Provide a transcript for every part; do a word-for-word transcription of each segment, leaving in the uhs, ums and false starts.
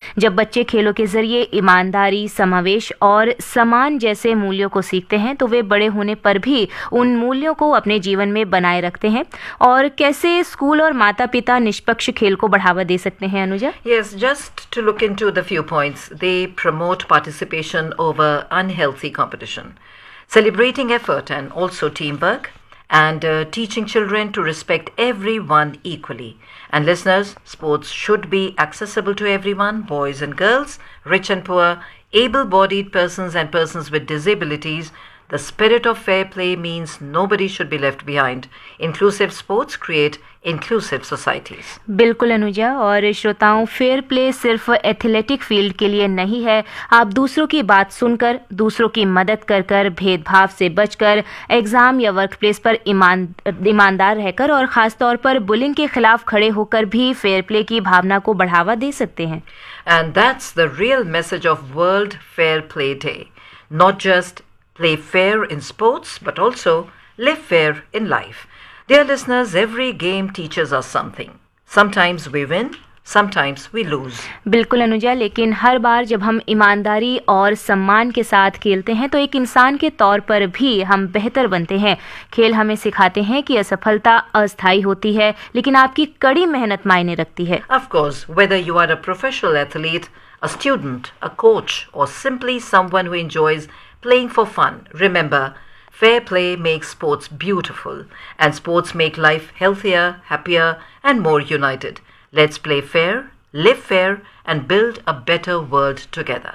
जब बच्चे खेलों के जरिए ईमानदारी, समावेश और सम्मान जैसे मूल्यों को सीखते हैं तो वे बड़े होने पर भी उन मूल्यों को अपने जीवन में बनाए रखते हैं। और कैसे स्कूल और माता पिता निष्पक्ष खेल को बढ़ावा दे सकते हैं, Anuja? Yes, just to look into the few points. They promote participation over unhealthy competition, celebrating effort and also teamwork, and uh, teaching children to respect everyone equally. And listeners, sports should be accessible to everyone, boys and girls, rich and poor, able-bodied persons and persons with disabilities. The spirit of fair play means nobody should be left behind. Inclusive sports create inclusive societies. बिल्कुल अनुजा। और श्रोताओं, fair play सिर्फ athletic field के लिए नहीं है। आप दूसरों की बात सुनकर, दूसरों की मदद कर कर, भेदभाव से बचकर, एग्जाम या वर्क प्लेस पर ईमान ईमानदार रहकर और खासतौर पर बुलिंग के खिलाफ खड़े होकर भी फेयर प्ले की भावना को बढ़ावा दे सकते हैं। And that's the real message of World Fair Play Day. Not just play fair in sports, but also live fair in life. Dear listeners, every game teaches us something. Sometimes we win, sometimes we lose. बिल्कुल अनुजा, लेकिन हर बार जब हम ईमानदारी और सम्मान के साथ खेलते हैं तो एक इंसान के तौर पर भी हम बेहतर बनते हैं। खेल हमें सिखाते हैं कि असफलता अस्थायी होती है, लेकिन आपकी कड़ी मेहनत मायने रखती है। Of course, whether you are a professional athlete, a student, a coach, or simply someone who enjoys playing for fun, remember, fair play makes sports beautiful, and sports make life healthier, happier, and more united. Let's play fair, live fair, and build a better world together.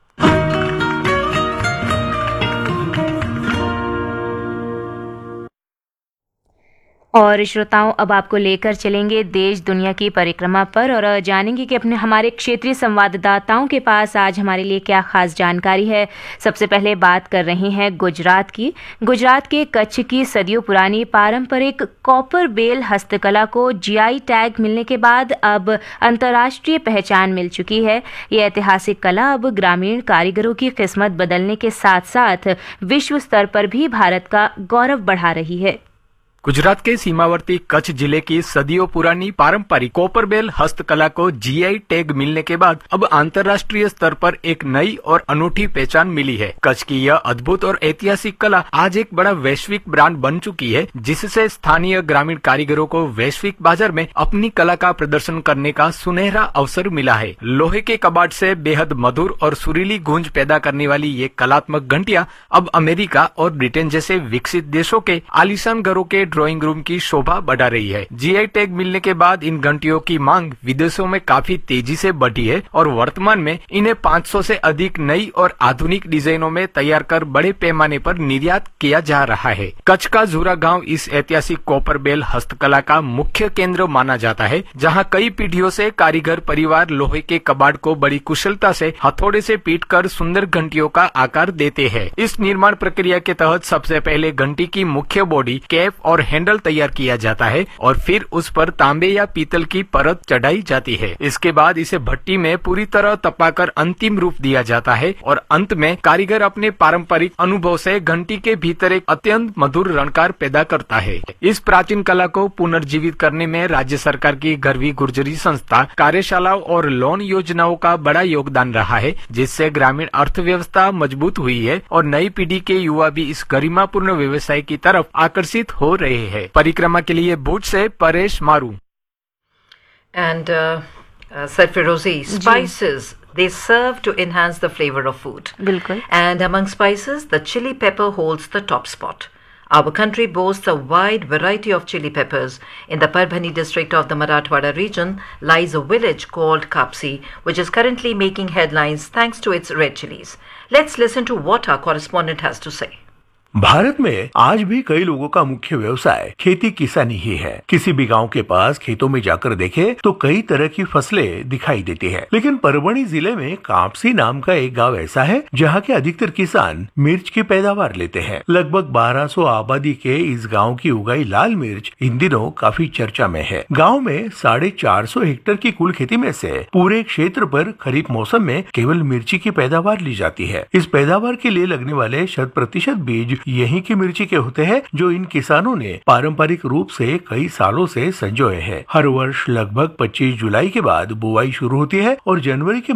और श्रोताओं, अब आपको लेकर चलेंगे देश दुनिया की परिक्रमा पर और जानेंगे कि अपने हमारे क्षेत्रीय संवाददाताओं के पास आज हमारे लिए क्या खास जानकारी है। सबसे पहले बात कर रहे हैं गुजरात की। गुजरात के कच्छ की सदियों पुरानी पारंपरिक कॉपर बेल हस्तकला को जीआई टैग मिलने के बाद अब अंतर्राष्ट्रीय पहचान मिल चुकी है। ये ऐतिहासिक कला अब ग्रामीण कारीगरों की किस्मत बदलने के साथ साथ विश्व स्तर पर भी भारत का गौरव बढ़ा रही है। गुजरात के सीमावर्ती कच्छ जिले की सदियों पुरानी पारंपरिक कॉपरबेल हस्तकला को जीआई टैग मिलने के बाद अब अंतर्राष्ट्रीय स्तर पर एक नई और अनूठी पहचान मिली है। कच्छ की यह अद्भुत और ऐतिहासिक कला आज एक बड़ा वैश्विक ब्रांड बन चुकी है, जिससे स्थानीय ग्रामीण कारीगरों को वैश्विक बाजार में अपनी कला का प्रदर्शन करने का सुनहरा अवसर मिला है। लोहे के कबाड़ से बेहद मधुर और सुरीली गूंज पैदा करने वाली ये कलात्मक घंटियां अब अमेरिका और ब्रिटेन जैसे विकसित देशों के आलीशान घरों के ड्राइंग रूम की शोभा बढ़ा रही है। जीआई टैग मिलने के बाद इन घंटियों की मांग विदेशों में काफी तेजी से बढ़ी है और वर्तमान में इन्हें पाँच सौ से अधिक नई और आधुनिक डिजाइनों में तैयार कर बड़े पैमाने पर निर्यात किया जा रहा है। कच्छ का झूरा गांव इस ऐतिहासिक कॉपर बेल हस्तकला का मुख्य केंद्र माना जाता है, जहां कई पीढ़ियों से कारीगर परिवार लोहे के कबाड़ को बड़ी कुशलता से हथौड़े से पीट कर सुंदर घंटियों का आकार देते हैं। इस निर्माण प्रक्रिया के तहत सबसे पहले घंटी की मुख्य बॉडी, कैप और हैंडल तैयार किया जाता है और फिर उस पर तांबे या पीतल की परत चढ़ाई जाती है। इसके बाद इसे भट्टी में पूरी तरह तपाकर अंतिम रूप दिया जाता है और अंत में कारीगर अपने पारंपरिक अनुभव से घंटी के भीतर एक अत्यंत मधुर रणकार पैदा करता है। इस प्राचीन कला को पुनर्जीवित करने में राज्य सरकार की गरवी गुर्जरी संस्था, कार्यशालाओं और लोन योजनाओं का बड़ा योगदान रहा है, जिससे ग्रामीण अर्थव्यवस्था मजबूत हुई है और नई पीढ़ी के युवा भी इस गरिमापूर्ण व्यवसाय की तरफ आकर्षित हो रहे हैं। परिक्रमा के लिए भुज से परेश मारू। And uh, uh, Sarfirozi, spices they serve to enhance the flavor of food. बिल्कुल। And among spices, the chili pepper holds the top spot. Our country boasts a wide variety of chili peppers. In the Parbhani district of the Marathwada region lies a village called Kapsi, which is currently making headlines thanks to its red chilies. Let's listen to what our correspondent has to say. Bharat में आज भी कई लोगों का मुख्य व्यवसाय खेती किसानी ही है। किसी भी गांव के पास खेतों में जाकर देखे तो कई तरह की फसलें दिखाई देती है, लेकिन परभणी जिले में कापसी नाम का एक गांव ऐसा है जहां के अधिकतर किसान मिर्च की पैदावार लेते हैं। लगभग बारह सौ आबादी के इस गांव की उगाई लाल मिर्च इन दिनों काफी चर्चा में है। गाँव में साढ़े चार सौ हेक्टेयर की कुल खेती में से पूरे क्षेत्र पर खरीफ मौसम में केवल मिर्ची की पैदावार ली जाती है। इस पैदावार के लिए लगने वाले शत प्रतिशत बीज यही की मिर्ची के होते हैं, जो इन किसानों ने पारंपरिक रूप से कई सालों से संजोए हैं। हर वर्ष लगभग पच्चीस जुलाई के बाद बुआई शुरू होती है और जनवरी के